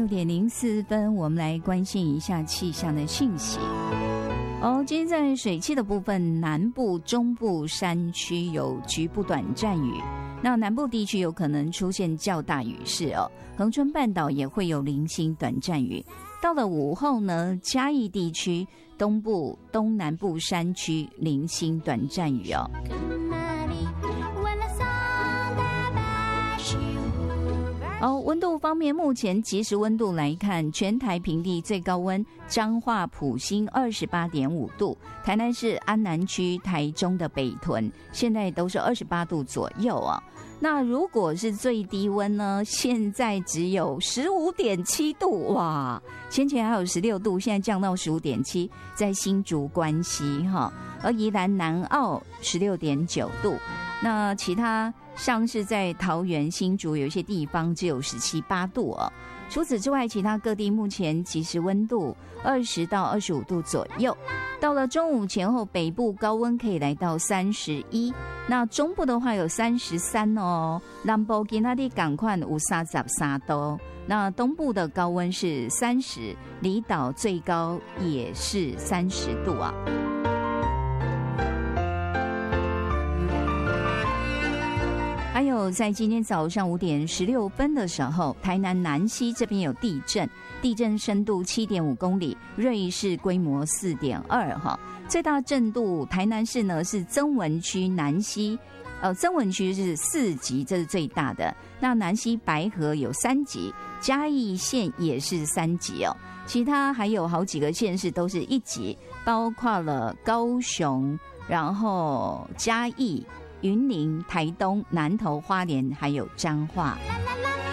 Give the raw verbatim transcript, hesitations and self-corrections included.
点零四分，我们来关心一下气象的讯息。哦，今天在水汽的部分，南部、中部山区有局部短暂雨，那南部地区有可能出现较大雨势哦。恒春半岛也会有零星短暂雨。到了午后呢，嘉义地区、东部、东南部山区零星短暂雨哦。哦，温度方面，目前即时温度来看，全台平地最高温，彰化埔心二十八点五度，台南市安南区、台中的北屯现在都是二十八度左右啊。那如果是最低温呢，现在只有十五点七度，哇，先前还有十六度，现在降到十五点七，在新竹关西哈，而宜兰南澳十六点九度。那其他像是在桃园、新竹有一些地方只有十七八度哦。除此之外，其他各地目前即时温度二十到二十五度左右。到了中午前后，北部高温可以来到三十一，那中部的话有三十三哦。南部今天的赶快有三十三度，那东部的高温是三十，离岛最高也是三十度啊。还有在今天早上五点十六分的时候，台南南西这边有地震，地震深度七点五公里，瑞士规模四点二哈，最大震度台南市呢是曾文区南西，呃，曾文区是四级，这是最大的。那南西白河有三级，嘉义县也是三级哦，其他还有好几个县市都是一级，包括了高雄，然后嘉义、云林、台东、南投、花莲，还有彰化。啦啦啦